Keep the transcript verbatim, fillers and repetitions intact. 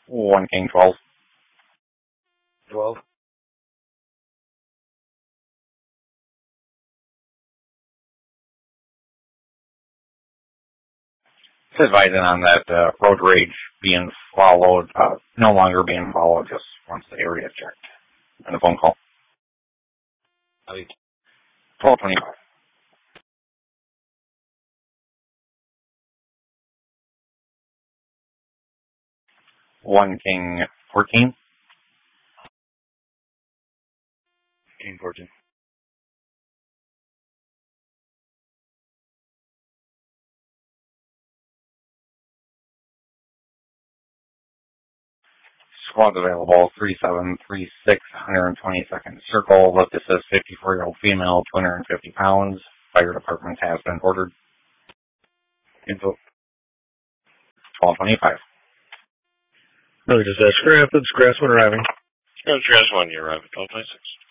One king, twelve. twelve. Just advising on that uh, road rage being followed, uh, no longer being followed, just once the area checked. And a phone call. twelve twenty-five. One king, fourteen. King fourteen. Squad available, three seven three six, one twenty-second Circle. Look, this is fifty-four-year-old female, two hundred fifty pounds. Fire department has been ordered. Info. twelve twenty-five. No, just uh, Scrap, it's Grass one arriving. Grass one, you're arriving. twelve twenty-six.